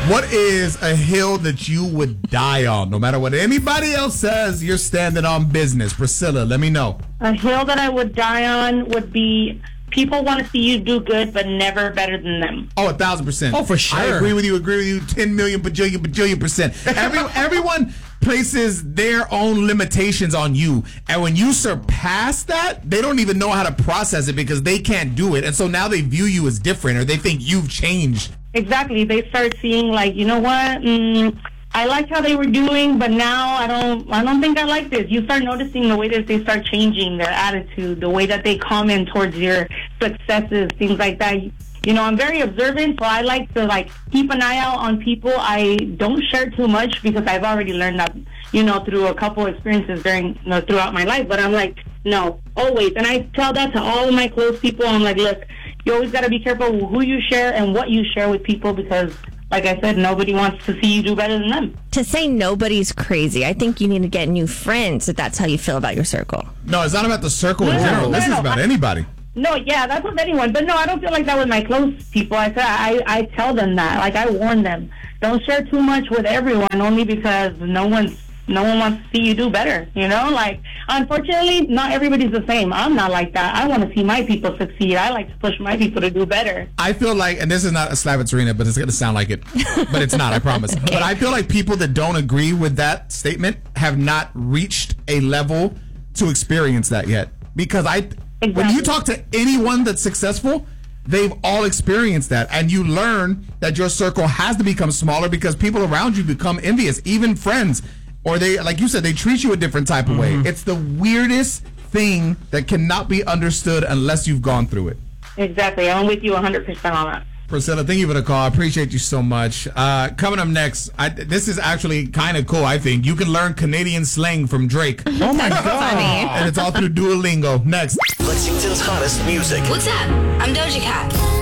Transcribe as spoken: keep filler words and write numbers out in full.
What is a hill that you would die on? No matter what anybody else says, you're standing on business. Priscilla, let me know. A hill that I would die on would be people want to see you do good, but never better than them. Oh, a thousand percent. Oh, for sure. I agree with you, agree with you, ten million, bajillion, bajillion percent. Every, everyone places their own limitations on you. And when you surpass that, they don't even know how to process it because they can't do it. And so now they view you as different or they think you've changed. Exactly. They start seeing like, you know what? Mm, I liked how they were doing, but now I don't I don't think I like this. You start noticing the way that they start changing their attitude, the way that they comment towards your successes, things like that. You know, I'm very observant, so I like to, like, keep an eye out on people. I don't share too much because I've already learned that, you know, through a couple experiences during, you know, throughout my life. But I'm like, no, always. And I tell that to all of my close people. I'm like, look, you always got to be careful who you share and what you share with people because, like I said, nobody wants to see you do better than them. To say nobody's crazy, I think you need to get new friends if that's how you feel about your circle. No, it's not about the circle in No, general. no, This no, is about I- anybody. No, yeah, that's with anyone. But no, I don't feel like that with my close people. I said I, I tell them that. Like, I warn them. Don't share too much with everyone only because no one's no one wants to see you do better. You know, like, unfortunately, not everybody's the same. I'm not like that. I want to see my people succeed. I like to push my people to do better. I feel like, and this is not a slap at Serena, but it's going to sound like it. But it's not, I promise. Okay. But I feel like people that don't agree with that statement have not reached a level to experience that yet. Because I, when Exactly. you talk to anyone that's successful, they've all experienced that. And you learn that your circle has to become smaller because people around you become envious, even friends. Or they, like you said, they treat you a different type of way. It's the weirdest thing that cannot be understood unless you've gone through it. Exactly. I'm with you one hundred percent on that. Priscilla, thank you for the call. I appreciate you so much. Uh, coming up next, I, this is actually kind of cool, I think. You can learn Canadian slang from Drake. Oh, my God. And it's all through Duolingo. Next. Lexington's hottest music. What's up? I'm Doja Cat.